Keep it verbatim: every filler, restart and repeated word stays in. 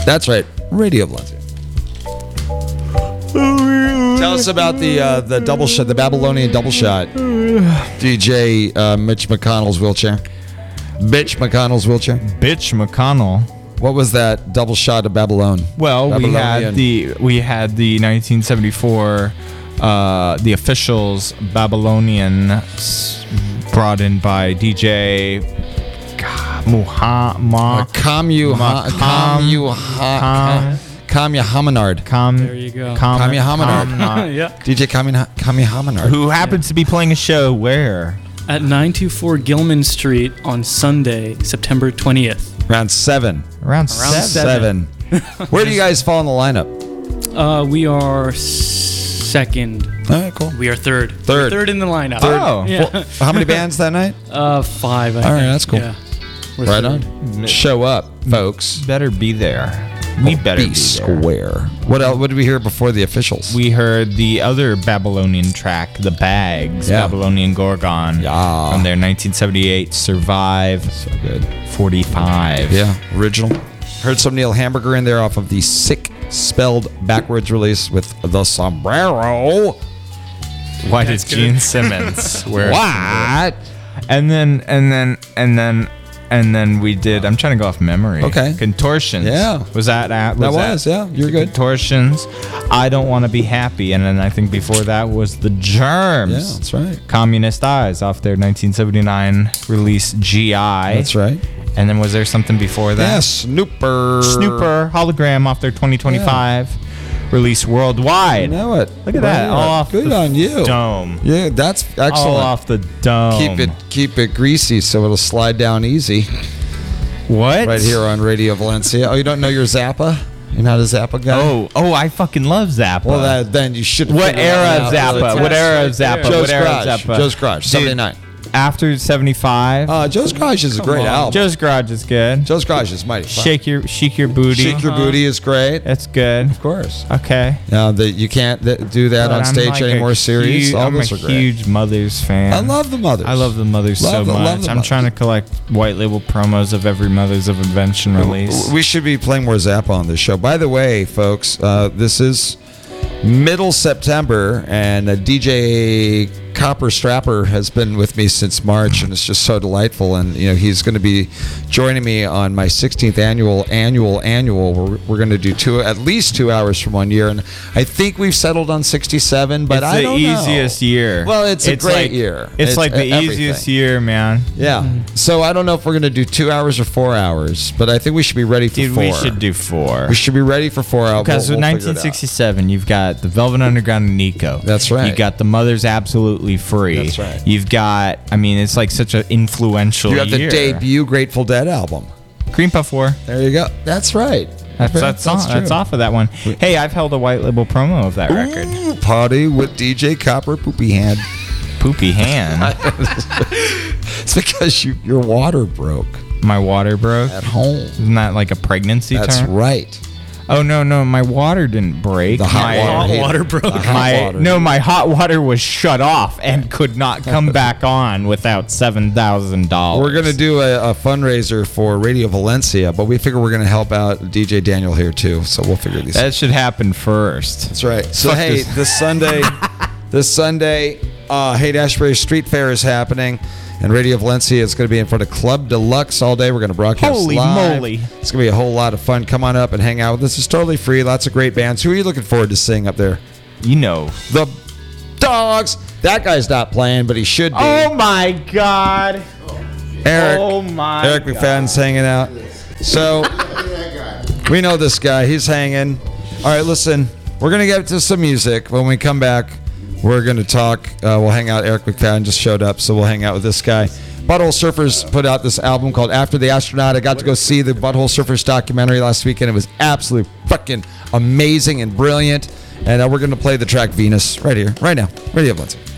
That's right, Radio Valencia. Tell us about the uh, the double shot, the Babylonian double shot. D J uh, Mitch McConnell's wheelchair. Bitch McConnell's wheelchair. Bitch McConnell. What was that double shot of Babylon? Well, we Babylonian. had the we had the nineteen seventy-four uh, the Officials Babylonian s- brought in by D J Muhammad Uh, Kamu Ma- Kamu Kam- Kamya Hamanard. Kam, There you go. Kam, Kamya Hamanard. Kam- Yeah. D J Kamya Kamya Hamanard. who happens to be playing a show where? At nine twenty-four Gilman Street on Sunday, September twentieth. Around seven. Around, Around seven. Seven. Where do you guys fall in the lineup? Uh, we are second. All right, cool. We are third. Third. We're third in the lineup. Third. Oh. Yeah. Well, how many bands that night? Uh, five. I All right, think. that's cool. Yeah. We're Right third. on. Show up, folks. Better be there. We better Be be there. square. What else? What did we hear before the Officials? We heard the other Babylonian track, The Bags, Yeah. Babylonian Gorgon, Yeah. from their nineteen seventy-eight Survive so good. forty-five. Yeah, original. Heard some Neil Hamburger in there off of the Sick Spelled Backwards release with the Sombrero. Why did That's good. Gene Simmons wear a What? sombrero? And then, and then, and then, and then we did, I'm trying to go off memory. Okay. Contortions. Yeah. Was that at? That was, yeah. You're good. Contortions. I Don't Want to Be Happy. And then I think before that was The Germs. Yeah, that's right. Communist Eyes off their nineteen seventy-nine release G I. That's right. And then was there something before that? Yeah, Snooper. Snooper Hologram off their twenty twenty-five release worldwide. You know it. Look at that. Right. All off Good the on you. dome. Yeah, that's excellent. All off the dome. Keep it keep it greasy so it'll slide down easy. What? Right here on Radio Valencia. Oh, you don't know your Zappa? You're not a Zappa guy? Oh, oh, I fucking love Zappa. Well, that, then you should. what era of Zappa? What era of Zappa? Joe's what era of Garage. Zappa? Joe's Garage. Dude, seventy-nine. After seventy-five. Uh, Joe's Garage is a great on. album. Joe's Garage is good. Joe's Garage is mighty fun. Shake your, shake your booty. Shake Your Booty is great. That's good. Of course. Okay. Now that you can't th- do that But on I'm stage like a anymore. Series. huge- All I'm those a are great. huge Mothers fan. I love the Mothers. I love the Mothers so Love the- love much. the I'm Mothers. trying to collect white label promos of every Mothers of Invention release. We should be playing more Zappa on this show. By the way, folks, uh, this is middle September, and uh, D J Copper Strapper has been with me since March, and it's just so delightful. And you know, he's going to be joining me on my sixteenth annual annual annual. We're, we're going to do two, at least two hours from one year, and I think we've settled on sixty-seven. But it's I the don't know. easiest year. Well, it's a great like, year. It's, It's like the everything. easiest year, man. Yeah. So I don't know if we're going to do two hours or four hours, but I think we should be ready for Dude, four. we should do four. We should be ready for four hours. Because We'll- with we'll figure it out. nineteen sixty-seven, you've got the Velvet Underground and Nico. That's right. You got the Mothers Absolutely Free. That's right. You've got, I mean, it's like such an influential You have the year. debut Grateful Dead album. Cream Puff War. There you go. That's right. That's, that's, off, that's off of that one. Hey, I've held a white label promo of that record. Ooh, party with D J Copper Poopy Hand. Poopy hand. It's because you, your water broke My water broke. at home. Isn't that like a pregnancy That's term? right. Oh, no, no. My water didn't break. The hot my, water. Hot heater. water broke. The hot My, water. no, my hot water was shut off and could not come back on without seven thousand dollars. We're going to do a, a fundraiser for Radio Valencia, but we figure we're going to help out D J Daniel here too. So we'll figure these out. That should happen first. That's right. So Fuck hey, this. this Sunday, this Sunday, uh, Haight Ashbury Street Fair is happening, and Radio Valencia is going to be in front of Club Deluxe all day. We're going to broadcast Holy live. moly. It's going to be a whole lot of fun. Come on up and hang out with us. It's totally free. Lots of great bands. Who are you looking forward to seeing up there? You know. The Dogs. That guy's not playing, but he should be. Oh my God. Eric. Oh my Eric McFadden's hanging out. So we know this guy. He's hanging. All right, listen. We're gonna get to some music. When we come back, we're gonna talk. Uh, we'll hang out. Eric McFadden just showed up, so we'll hang out with this guy. Butthole Surfers put out this album called After the Astronaut. I got to go see the Butthole Surfers documentary last weekend. It was absolutely fucking amazing and brilliant. And uh, we're gonna play the track Venus right here, right now. Radio Valencia.